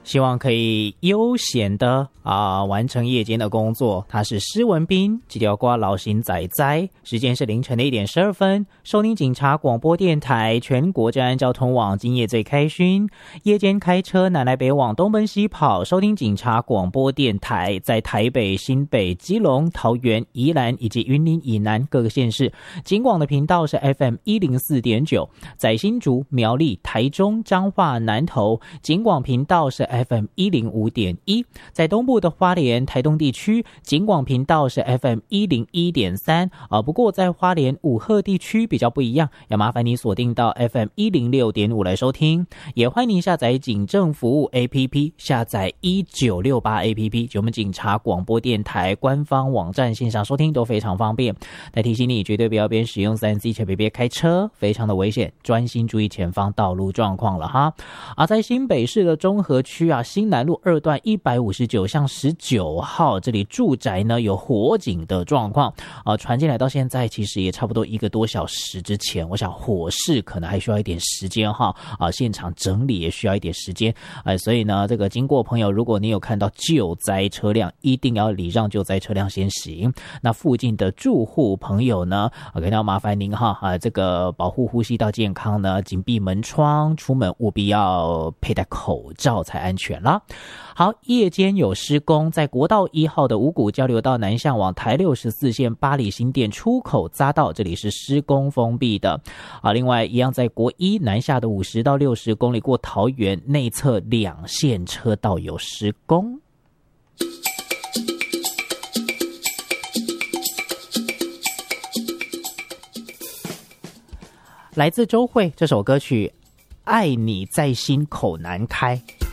希望可以悠闲的完成夜间的工作。他是施文彬，几条瓜老型仔仔，时间是凌晨的1点12分。收听警察广播电台全国治安交通网，今夜最开勋。夜间开车南来北往，东奔西跑，收听警察广播电台，在台北、新北、基隆、桃园、宜兰以及云林以南各个县市，警广的频道是 FM104.9，在新竹、苗栗、台中、彰化、南投，警广频道是FM105.1，在东部的花莲、台东地区，警广频道是 FM101.3，不过在花莲五鹤地区比较不一样，要麻烦你锁定到 FM106.5 来收听。也欢迎您下载警政服务 APP， 下载1968 APP， 就我们警察广播电台官方网站线上收听都非常方便。再提醒你，绝对不要边使用 3C 且别开车，非常的危险，专心注意前方道路状况了哈。在新北市的中和区新南路2段159巷19号，这里住宅呢有火警的状况传进来到现在其实也差不多1个多小时之前，我想火势可能还需要一点时间现场整理也需要一点时间所以呢这个经过朋友，如果你有看到救灾车辆，一定要礼让救灾车辆先行。那附近的住户朋友呢可能要麻烦您这个保护呼吸道健康呢，紧闭门窗，出门务必要佩戴口罩才安全啦。好，夜间有施工，在国道1号的五股交流道南向往台64线八里新店出口匝道，这里是施工封闭的另外一样在国1南下的50到60公里过桃园内侧2线车道有施工。来自周蕙这首歌曲《爱你在心口难开》。